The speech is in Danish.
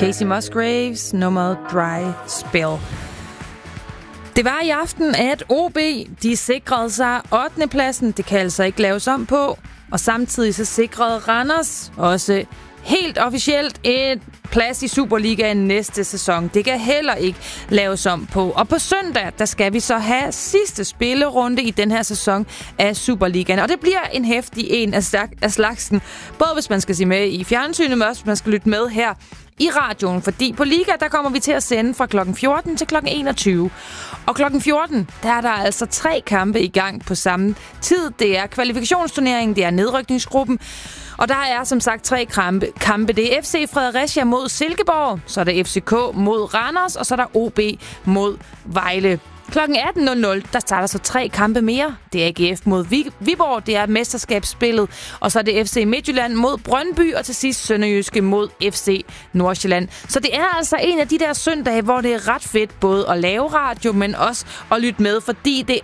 Casey Musgraves, nummeret Dry Spell. Det var i aften, at OB de sikrede sig 8. pladsen. Det kan altså ikke laves om på. Og samtidig så sikrede Randers også helt officielt et plads i Superligaen næste sæson. Det kan heller ikke laves om på. Og på søndag, der skal vi så have sidste spillerunde i den her sæson af Superligaen. Og det bliver en heftig en af slagsen. Både hvis man skal se med i fjernsynet, men også hvis man skal lytte med her i radioen. Fordi på Liga, der kommer vi til at sende fra klokken 14 til klokken 21. Og klokken 14, der er der altså 3 kampe i gang på samme tid. Det er kvalifikationsturneringen, det er nedrykningsgruppen. Og der er som sagt 3 kampe. Det er FC Fredericia mod Silkeborg, så er der FCK mod Randers, og så er der OB mod Vejle. Klokken 18.00, der starter så 3 kampe mere. Det er AGF mod Viborg, det er mesterskabsspillet, og så er det FC Midtjylland mod Brøndby, og til sidst Sønderjyske mod FC Nordsjælland. Så det er altså en af de der søndage, hvor det er ret fedt både at lave radio, men også at lytte med, fordi det